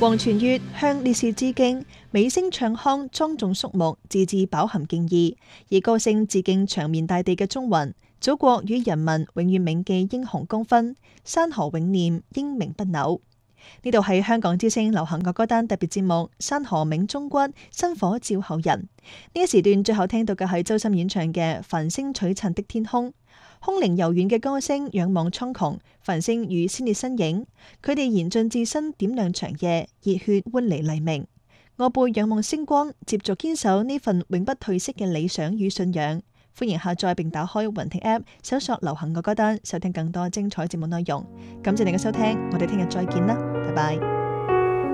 黃泉月向烈士致敬，美聲唱腔莊重肅穆，字字飽含敬意，以歌聲致敬長眠大地嘅忠魂。祖國與人民永遠銘記英雄功勳，山河永念英名不朽。呢度係香港之聲流行樂歌單特別節目《山河銘忠骨，薪火照後人》。呢一時段最後聽到嘅係周深演唱嘅《繁星璀璨的天空》，空靈柔軟嘅歌聲仰望蒼穹，繁星與鮮烈身影，佢哋燃盡至身，點亮長夜，熱血喚嚟黎明。我輩仰望星光，接續堅守呢份永不褪色嘅理想與信仰。歡迎下載並打開雲聽 App， 搜索流行樂歌單，收聽更多精彩節目內容。感謝你嘅收聽，我哋聽日再見啦，拜拜。